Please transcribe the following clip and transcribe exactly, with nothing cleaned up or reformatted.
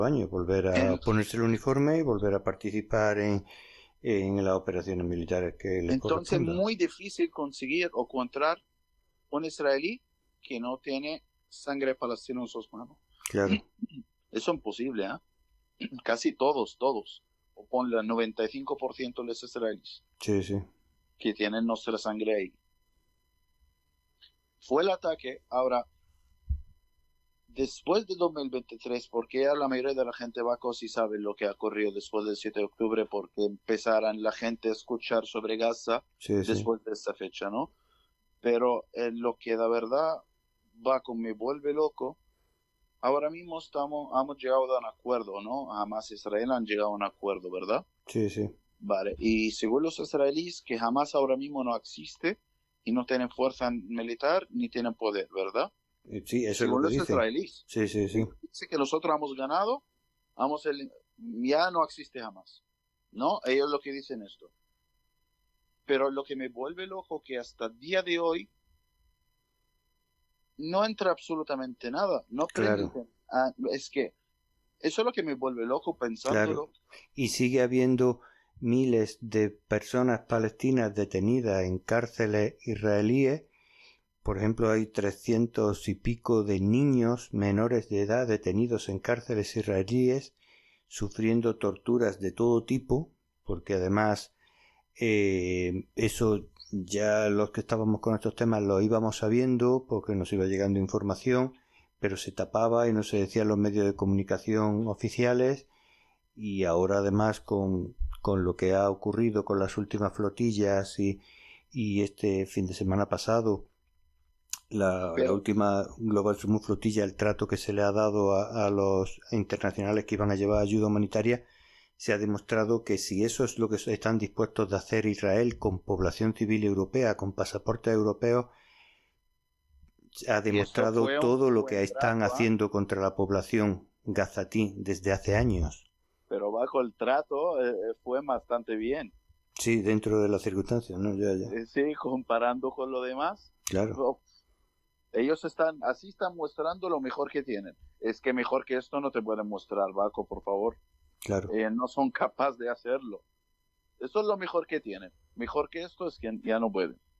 años, volver a ponerse el uniforme y volver a participar en, en las operaciones militares que les Entonces es correspondan. muy difícil conseguir o encontrar un israelí que no tiene sangre palestina en sus manos. Claro. Eso es imposible, ¿eh? Casi todos, todos. O ponle el noventa y cinco por ciento de los israelíes Sí, sí. que tienen nuestra sangre ahí. Fue el ataque. Ahora, después de dos mil veintitrés, porque la mayoría de la gente va a y sabe lo que ha ocurrido después del siete de octubre, porque empezaran la gente a escuchar sobre Gaza Sí, después sí. de esta fecha, ¿no? Pero eh, lo que de verdad va con me vuelve loco. Ahora mismo estamos, hemos llegado a un acuerdo, ¿no? Hamas e Israel han llegado a un acuerdo, ¿verdad? Sí, sí. Vale. Y según los israelíes, que Hamas ahora mismo no existe y no tienen fuerza militar ni tienen poder, ¿verdad? Sí, eso es lo Según que los dicen. israelíes. Sí, sí, sí. Dice que nosotros hemos ganado, hemos el, ya no existe Hamas. ¿No? Ellos lo que dicen esto. Pero lo que me vuelve loco que hasta el día de hoy no entra absolutamente nada, no Claro, permiten. Ah, es que eso es lo que me vuelve loco claro. pensándolo. Y sigue habiendo miles de personas palestinas detenidas en cárceles israelíes. Por ejemplo, hay trescientos y pico de niños menores de edad detenidos en cárceles israelíes, sufriendo torturas de todo tipo, porque además eh, eso ya los que estábamos con estos temas lo íbamos sabiendo porque nos iba llegando información, pero se tapaba y no se decía en los medios de comunicación oficiales, y ahora además con, con lo que ha ocurrido con las últimas flotillas y, y este fin de semana pasado la, la Pero, última Global Summit Flotilla, el trato que se le ha dado a, a los internacionales que iban a llevar ayuda humanitaria, se ha demostrado que si eso es lo que están dispuestos de hacer Israel con población civil europea, con pasaportes europeos, ha y eso demostrado fue un todo lo que buen están trato, ¿ah? haciendo contra la población gazatí desde hace años. Pero bajo el trato eh, fue bastante bien. Sí, dentro de las circunstancias, ¿no? Ya, ya. Eh, sí, comparando con lo demás, Claro, oh, ellos están, así están mostrando lo mejor que tienen. Es que mejor que esto no te pueden mostrar, Baco, por favor. claro. Eh, no son capaces de hacerlo. Eso es lo mejor que tienen. Mejor que esto es que ya no pueden.